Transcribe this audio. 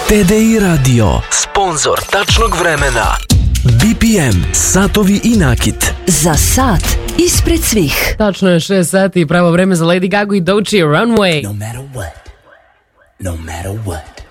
TDI Radio, sponzor tačnog vremena. BPM, satovi i nakit. Za sat ispred svih. Tačno je 6 sati i pravo vreme za Lady Gaga i Doechii Runway. No matter what.